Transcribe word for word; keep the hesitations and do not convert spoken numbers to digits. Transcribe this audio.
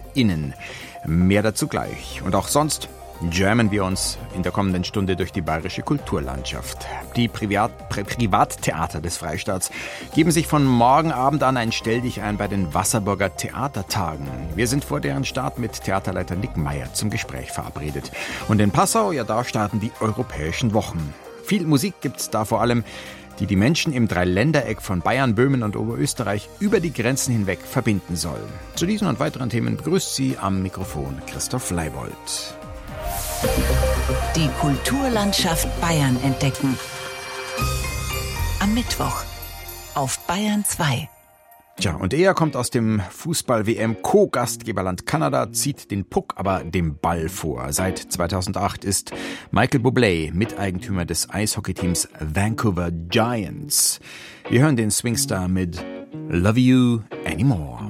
innen. Mehr dazu gleich. Und auch sonst jammen wir uns in der kommenden Stunde durch die bayerische Kulturlandschaft. Die Privat- Pri- Privattheater des Freistaats geben sich von morgen Abend an ein Stelldichein bei den Wasserburger Theatertagen. Wir sind vor deren Start mit Theaterleiter Nick Meyer zum Gespräch verabredet. Und in Passau, ja, da starten die europäischen Wochen. Viel Musik gibt's da vor allem, die die Menschen im Dreiländereck von Bayern, Böhmen und Oberösterreich über die Grenzen hinweg verbinden soll. Zu diesen und weiteren Themen begrüßt Sie am Mikrofon Christoph Leibold. Die Kulturlandschaft Bayern entdecken. Am Mittwoch auf Bayern zwei. Tja, und er kommt aus dem Fußball-W M-Co-Gastgeberland Kanada, zieht den Puck aber dem Ball vor. Seit zweitausendacht ist Michael Bublé Miteigentümer des Eishockeyteams Vancouver Giants. Wir hören den Swingstar mit Love You Anymore.